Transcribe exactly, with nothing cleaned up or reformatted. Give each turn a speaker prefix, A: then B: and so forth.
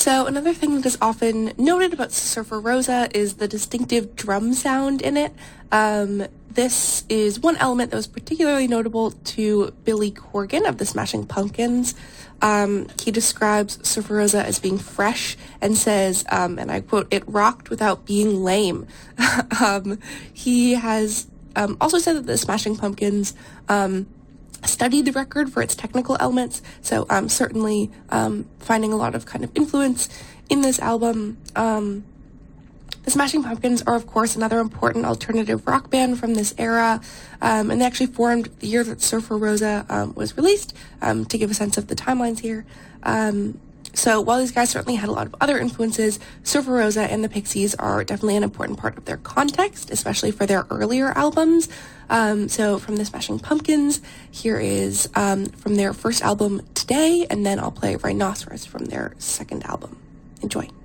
A: So another thing that is often noted about Surfer Rosa is the distinctive drum sound in it. Um, this is one element that was particularly notable to Billy Corgan of the Smashing Pumpkins. Um, he describes Surfer Rosa as being fresh and says, um, and I quote, "It rocked without being lame." um, he has um, also said that the Smashing Pumpkins um, studied the record for its technical elements, so um, certainly um, finding a lot of kind of influence in this album. Um, the Smashing Pumpkins are, of course, another important alternative rock band from this era, um, and they actually formed the year that Surfer Rosa um, was released, um, to give a sense of the timelines here. Um, so while these guys certainly had a lot of other influences, Surfer Rosa and the Pixies are definitely an important part of their context, especially for their earlier albums. Um, so from the Smashing Pumpkins, here is um, from their first album, Today, and then I'll play Rhinoceros from their second album. Enjoy.